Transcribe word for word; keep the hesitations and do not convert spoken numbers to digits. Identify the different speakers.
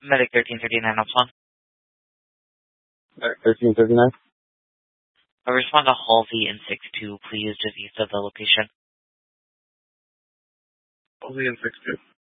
Speaker 1: Medic thirteen thirty-nine on phone.
Speaker 2: thirteen thirty-nine?
Speaker 1: I respond to Halsey in six two, please, just east of the location.
Speaker 2: Halsey in six two.